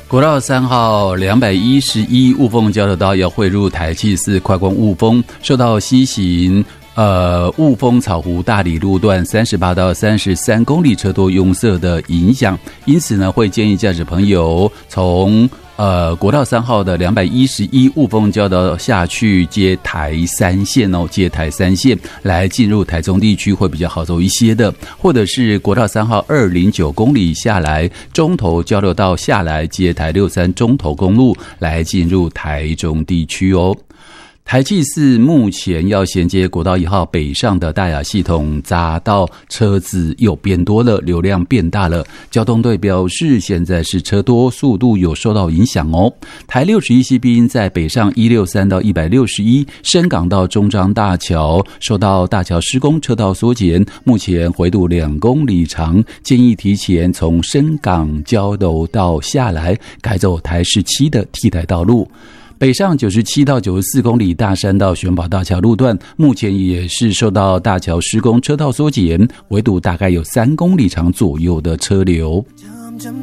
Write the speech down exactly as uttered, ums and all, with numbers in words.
国道三号两百一十一雾峰交流道要汇入台七四快光雾峰，受到西行呃雾峰草湖大里路段三十八到三十三公里车多拥塞的影响，因此呢，会建议驾驶朋友从呃，国道三号的两百一十一雾峰交流道下去接台三线哦，接台三线来进入台中地区会比较好走一些的，或者是国道三号二零九公里下来中投交流道下来接台六三中投公路来进入台中地区哦。台七四目前要衔接国道一号北上的大雅系统匝道车子又变多了，流量变大了，交通队表示现在是车多，速度有受到影响哦。台六十一 C 必应在北上一六三到一百六十一深港到中彰大桥受到大桥施工车道缩减，目前回堵两公里长，建议提前从深港交流道下来改走台十七的替代道路。北上九十七到九十四公里大山到玄宝大桥路段，目前也是受到大桥施工车道缩减，围堵大概有三公里长左右的车流。